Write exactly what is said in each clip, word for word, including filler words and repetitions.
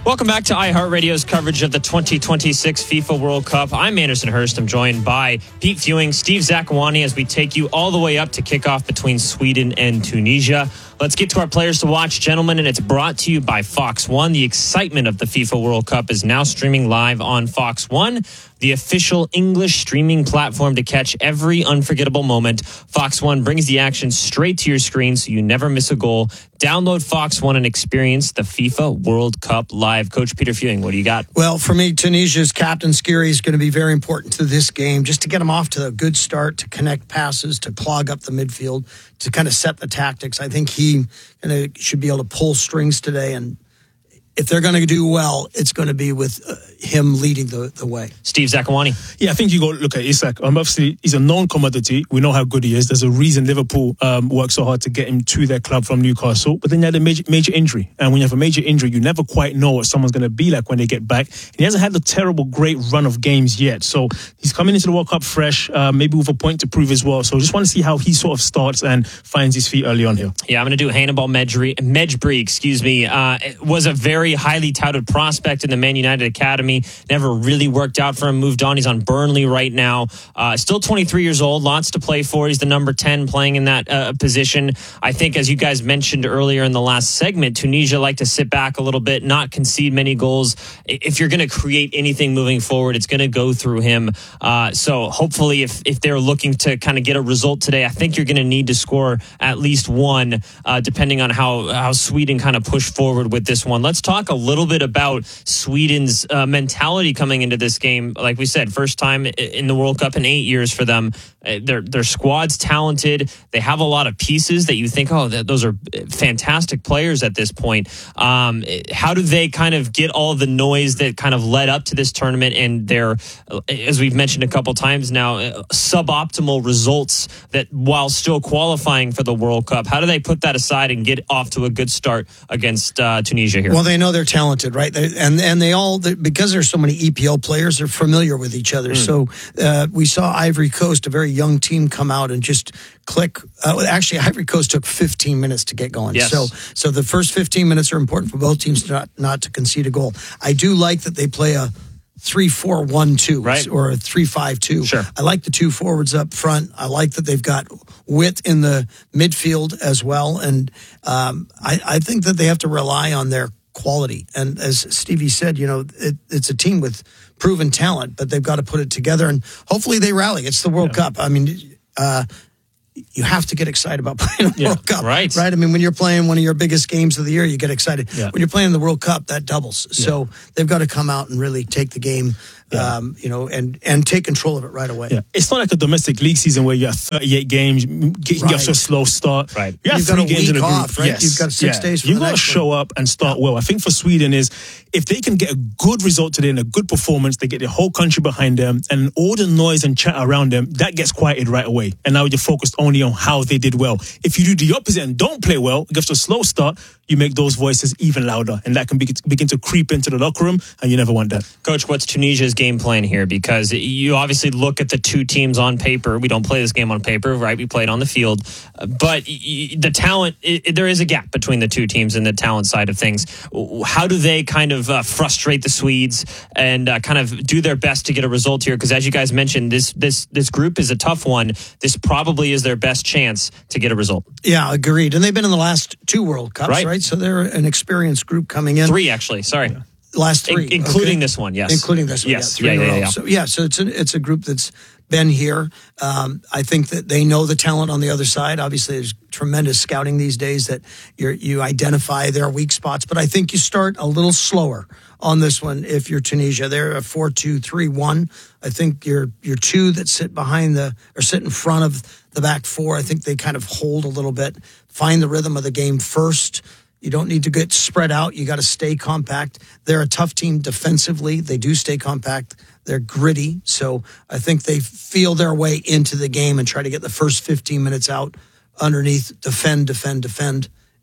Welcome back to iHeartRadio's coverage of the twenty twenty-six FIFA World Cup. I'm Anderson Hurst. I'm joined by Pete Fewing, Steve Zakuani, as we take you all the way up to kickoff between Sweden and Tunisia. Let's get to our players to watch, gentlemen, and it's brought to you by Fox One. The excitement of the FIFA World Cup is now streaming live on Fox One, the official English streaming platform to catch every unforgettable moment. Fox One brings the action straight to your screen so you never miss a goal. Download Fox One and experience the FIFA World Cup live. Coach Peter Fewing, what do you got? Well, for me, Tunisia's captain, Skiri, is going to be very important to this game, just to get them off to a good start, to connect passes, to clog up the midfield, to kind of set the tactics. I think he kinda should be able to pull strings today, and if they're going to do well, it's going to be with uh, him leading the, the way. Steve Zakuani. Yeah, I think you go look at Isak. Um, obviously, he's a known commodity. We know how good he is. There's a reason Liverpool um, worked so hard to get him to their club from Newcastle. But then he had a major, major injury. And when you have a major injury, you never quite know what someone's going to be like when they get back. And he hasn't had a terrible, great run of games yet. So he's coming into the World Cup fresh, uh, maybe with a point to prove as well. So just want to see how he sort of starts and finds his feet early on here. Yeah, I'm going to do Hannibal Mejbri, Mejbri excuse me, uh, was a very highly touted prospect in the Man United Academy. Never really worked out for him. Moved on. He's on Burnley right now. Uh, still twenty-three years old. Lots to play for. He's the number ten playing in that uh, position. I think, as you guys mentioned earlier in the last segment, Tunisia like to sit back a little bit, not concede many goals. If you're going to create anything moving forward, it's going to go through him. Uh, so hopefully, if if they're looking to kind of get a result today, I think you're going to need to score at least one, uh, depending on how how Sweden kind of push forward with this one. Let's talk a little bit about Sweden's uh, mentality coming into this game. Like we said, first time in the World Cup in eight years for them. Their their squad's talented. They have a lot of pieces that you think, oh, those are fantastic players at this point. Um, how do they kind of get all the noise that kind of led up to this tournament and their, as we've mentioned a couple times now, suboptimal results that while still qualifying for the World Cup? How do they put that aside and get off to a good start against uh, Tunisia here? Well, they know they're talented, right? They, and and they all, because there's so many E P L players, they're familiar with each other. Mm. So uh, we saw Ivory Coast, a very young team, come out and just click. Uh, actually, Ivory Coast took fifteen minutes to get going. Yes. So so the first fifteen minutes are important for both teams not, not to concede a goal. I do like that they play a three four one two, right, or a three five two. Sure. I like the two forwards up front. I like that they've got width in the midfield as well. And um, I, I think that they have to rely on their quality. And as Stevie said, you know, it, it's a team with proven talent, but they've got to put it together, and hopefully they rally. It's the World yeah. Cup. I mean, uh, you have to get excited about playing the yeah, World Cup, right? Right. I mean, when you're playing one of your biggest games of the year, you get excited. Yeah. When you're playing the World Cup, that doubles. Yeah. So they've got to come out and really take the game, yeah. um, you know, and and take control of it right away. Yeah. It's not like a domestic league season where you have thirty-eight games, get, right. get off to a slow start. Right. You have You've three got a games week in a group. off, right? Yes. You've got six yeah. days. For You've the got to show one. up and start yeah. well. I think for Sweden is if they can get a good result today and a good performance, they get the whole country behind them, and all the noise and chat around them that gets quieted right away. And now you're focused only on how they did well. If you do the opposite and don't play well, get to a slow start, you make those voices even louder, and that can be, begin to creep into the locker room, and you never want that. Coach, what's Tunisia's game plan here? Because you obviously look at the two teams on paper. We don't play this game on paper, right? We play it on the field. But the talent, it, there is a gap between the two teams in the talent side of things. How do they kind of uh, frustrate the Swedes and uh, kind of do their best to get a result here? Because as you guys mentioned, this this this group is a tough one. This probably is their best chance to get a result. Yeah, agreed. And they've been in the last two World Cups, right? right? So they're an experienced group coming in. Three, actually. Sorry. Yeah. Last three. In- including okay. this one, yes. Including this one, yes. yeah. Yeah, yeah, yeah, yeah. So, yeah, so it's a, it's a group that's been here. Um, I think that they know the talent on the other side. Obviously, there's tremendous scouting these days that you're, you identify their weak spots. But I think you start a little slower on this one if you're Tunisia. They're a four two three one. I think your your two that sit behind the or sit in front of the back four, I think they kind of hold a little bit, find the rhythm of the game first. You don't need to get spread out. You got to stay compact. They're a tough team defensively. They do stay compact. They're gritty. So I think they feel their way into the game and try to get the first fifteen minutes out underneath, defend, defend, defend,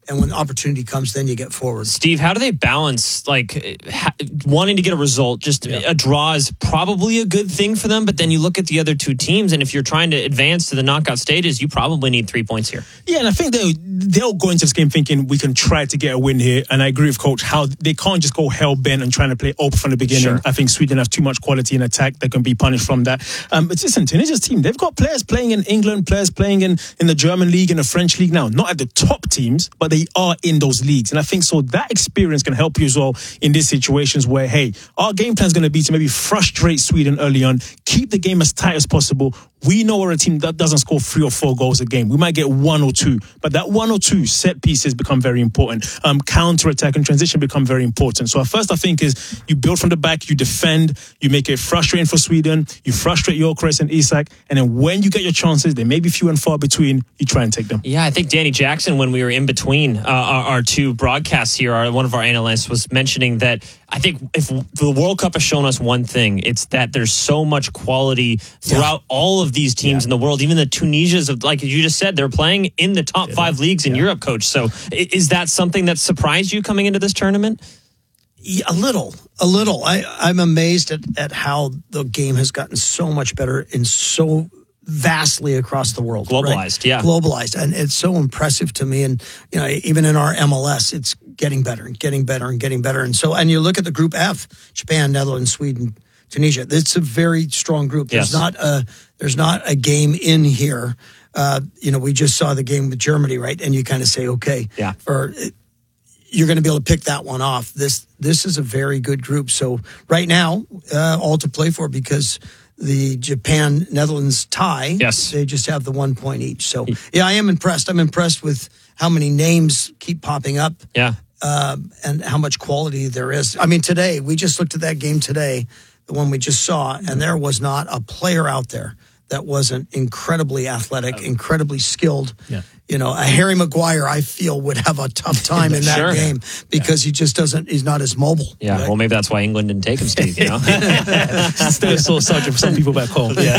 And when the opportunity comes, then you get forward. Steve, how do they balance like ha- wanting to get a result? Just yeah. a draw is probably a good thing for them, but then you look at the other two teams, and if you're trying to advance to the knockout stages, you probably need three points here. Yeah, and I think they'll, they'll go into this game thinking we can try to get a win here. And I agree with Coach how they can't just go hell-bent and trying to play open from the beginning. Sure. I think Sweden have too much quality in attack that can be punished from that. Um, but listen, Tunisia's team, they've got players playing in England, players playing in, in the German league and the French league now. Not at the top teams, but they are in those leagues. And I think so that experience can help you as well in these situations where, hey, our game plan is going to be to maybe frustrate Sweden early on, keep the game as tight as possible. We know we're a team that doesn't score three or four goals a game. We might get one or two, but that one or two set pieces become very important. Um, counter-attack and transition become very important. So at first, I think is you build from the back, you defend, you make it frustrating for Sweden, you frustrate Gyökeres and Isak, and then when you get your chances, they may be few and far between, you try and take them. Yeah, I think Danny Jackson, when we were in between uh, our, our two broadcasts here, our, one of our analysts was mentioning that I think if the World Cup has shown us one thing, it's that there's so much quality throughout yeah. all of these teams yeah. in the world. Even the Tunisias, of, like you just said, they're playing in the top yeah. five leagues in yeah. Europe, Coach. So is that something that surprised you coming into this tournament? Yeah, a little, a little. I, I'm amazed at, at how the game has gotten so much better in so vastly across the world. Globalized, right? yeah. Globalized. And it's so impressive to me. And, you know, even in our M L S, it's getting better and getting better and getting better. And so, and you look at the Group F, Japan, Netherlands, Sweden, Tunisia. It's a very strong group. There's yes. not a there's not a game in here. Uh, you know, we just saw the game with Germany, right? And you kind of say, okay, yeah. for you're going to be able to pick that one off. This this is a very good group. So right now, uh, all to play for because the Japan Netherlands tie. Yes, they just have the one point each. So yeah, I am impressed. I'm impressed with how many names keep popping up. Yeah, uh, and how much quality there is. I mean, today we just looked at that game today. The one we just saw, and there was not a player out there that wasn't incredibly athletic, incredibly skilled. Yeah. You know, a Harry Maguire, I feel, would have a tough time in that sure. game because yeah. he just doesn't, he's not as mobile. Yeah, right? Well, maybe that's why England didn't take him, Steve, you know? Still a sore subject for some people back home. Yeah.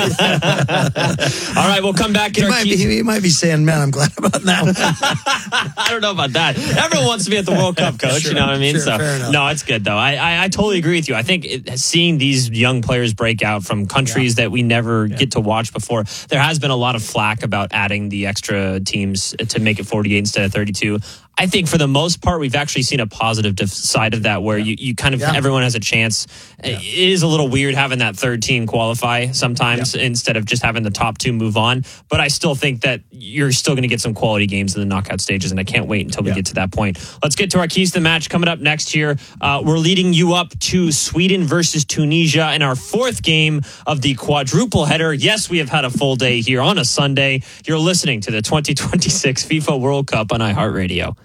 All right, we'll come back. He might, be, he might be saying, man, I'm glad about that. I don't know about that. Everyone wants to be at the World Cup, Coach, sure, you know what I mean? Sure, so, fair enough. no, it's good, though. I, I, I totally agree with you. I think it, seeing these young players break out from countries yeah. that we never yeah. get to watch before, there has been a lot of flack about adding the extra teams to make it forty-eight instead of thirty-two. I think for the most part, we've actually seen a positive side of that where yeah. you, you kind of, yeah. everyone has a chance. Yeah. It is a little weird having that third team qualify sometimes yeah. instead of just having the top two move on. But I still think that you're still going to get some quality games in the knockout stages, and I can't wait until we yeah. get to that point. Let's get to our keys to the match coming up next year. Uh, we're leading you up to Sweden versus Tunisia in our fourth game of the quadruple header. Yes, we have had a full day here on a Sunday. You're listening to the twenty twenty-six FIFA World Cup on iHeartRadio.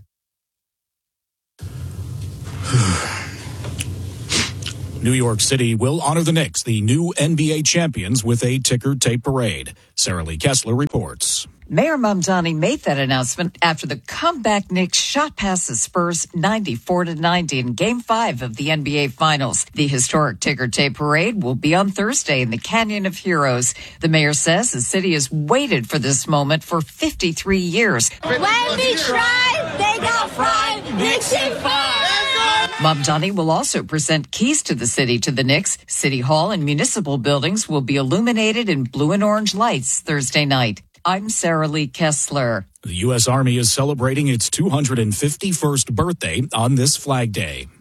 New York City will honor the Knicks, the new N B A champions, with a ticker tape parade. Sarah Lee Kessler reports. Mayor Mamdani made that announcement after the comeback Knicks shot past the Spurs ninety-four to ninety in Game five of the N B A Finals. The historic ticker tape parade will be on Thursday in the Canyon of Heroes. The mayor says the city has waited for this moment for fifty-three years. When we tried, they got fried. Knicks and five. Mamdani will also present keys to the city to the Knicks. City Hall and municipal buildings will be illuminated in blue and orange lights Thursday night. I'm Sarah Lee Kessler. The U S Army is celebrating its two hundred fifty-first birthday on this Flag Day.